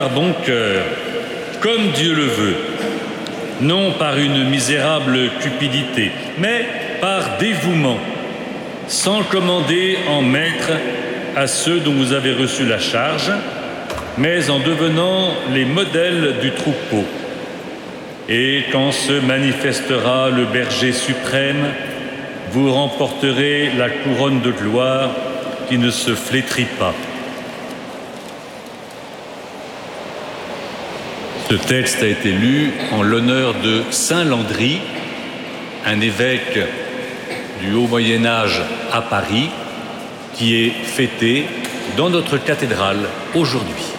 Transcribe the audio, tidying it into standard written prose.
Bon cœur, comme Dieu le veut, non par une misérable cupidité, mais par dévouement, sans commander en maître à ceux dont vous avez reçu la charge, mais en devenant les modèles du troupeau. Et quand se manifestera le berger suprême, vous remporterez la couronne de gloire qui ne se flétrit pas. Ce texte a été lu en l'honneur de Saint Landry, un évêque du Haut Moyen-Âge à Paris, qui est fêté dans notre cathédrale aujourd'hui.